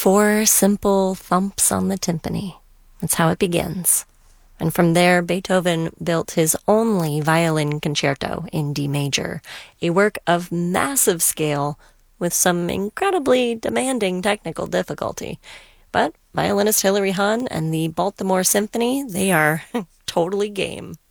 4 simple thumps on the timpani. That's how it begins. And from there, Beethoven built his only violin concerto in D major, a work of massive scale with some incredibly demanding technical difficulty. But violinist Hilary Hahn and the Baltimore Symphony, they are totally game.